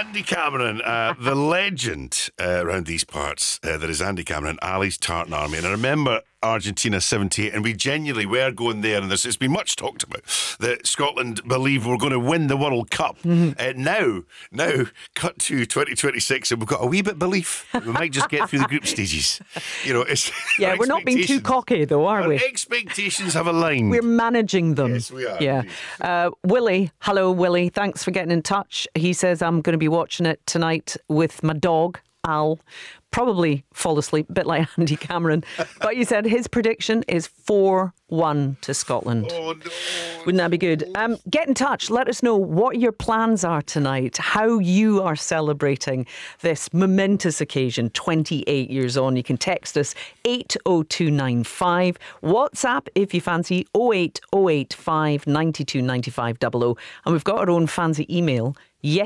Andy Cameron, the legend around these parts, that is Andy Cameron, Ali's Tartan Army. And I remember Argentina 78, and we genuinely were going there, and it's been much talked about that Scotland believe we're going to win the World Cup. Now, cut to 2026, and we've got a wee bit of belief we might just get through the group stages. It's we're not being too cocky, though, are we? Our expectations have aligned. We're managing them. Yes, we are. Yeah. Willie, hello, Willie. Thanks for getting in touch. He says, I'm going to be watching it tonight with my dog, Al. Probably fall asleep, a bit like Andy Cameron. But he said his prediction is 4-1 to Scotland. Oh, no. Wouldn't that be good? Get in touch. Let us know what your plans are tonight, how you are celebrating this momentous occasion, 28 years on. You can text us 80295. WhatsApp, if you fancy, 08085 92 95 00. And we've got our own fancy email,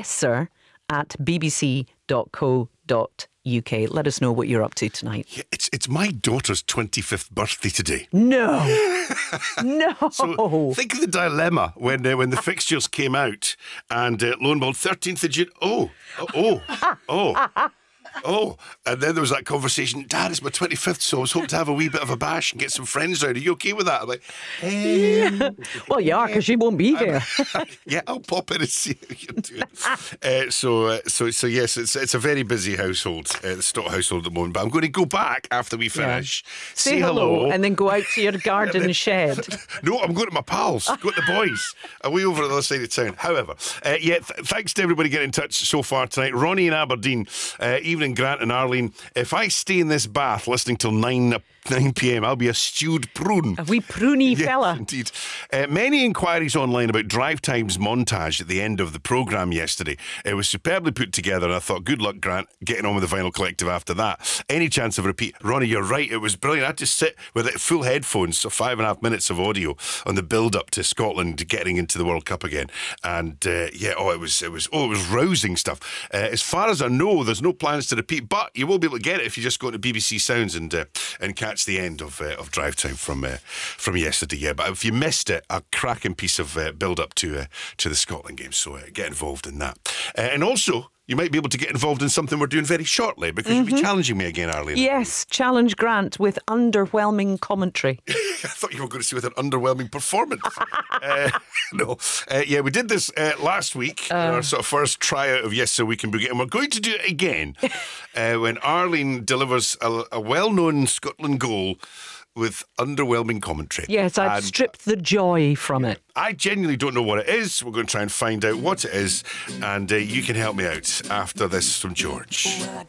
yessir@bbc.co.uk. Let us know what you're up to tonight. Yeah, it's my daughter's 25th birthday today. No. No. So think of the dilemma when the fixtures came out, and lo and behold, 13th of June. And then there was that conversation, Dad, it's my 25th, so I was hoping to have a wee bit of a bash and get some friends round. Are you okay with that? I'm like, Well, you are, because you won't be there. Yeah, I'll pop in and see how you're doing. So yes, it's a very busy household, the Stott household at the moment. But I'm going to go back after we finish, say hello, and then go out to your garden shed. No, I'm going to my pals, going to the boys, away over at the other side of town. However, thanks to everybody getting in touch so far tonight. Ronnie in Aberdeen, evening Grant and Arlene. If I stay in this bath listening till 9 p.m, I'll be a stewed prune. A wee pruny fella. Yes, indeed. Many inquiries online about Drive Time's montage at the end of the programme yesterday. It was superbly put together, and I thought, good luck, Grant, getting on with the Vinyl Collective after that. Any chance of a repeat? Ronnie, you're right, it was brilliant. I had to sit with it full headphones, so 5.5 minutes of audio on the build-up to Scotland getting into the World Cup again. And it was rousing stuff. As far as I know, there's no plans to repeat, but you will be able to get it if you just go to BBC Sounds and catch the end of Drive Time from yesterday. Yeah, but if you missed it, a cracking piece of build up to the Scotland game. So get involved in that, and also you might be able to get involved in something we're doing very shortly, because you'll be challenging me again, Arlene. Yes, challenge Grant with underwhelming commentary. I thought you were going to say with an underwhelming performance. No. We did this last week, our sort of first tryout of Yes So We Can Boogie, and we're going to do it again when Arlene delivers a well-known Scotland goal with underwhelming commentary. Yes, I've stripped the joy from it. I genuinely don't know what it is. We're going to try and find out what it is, and you can help me out after this from George.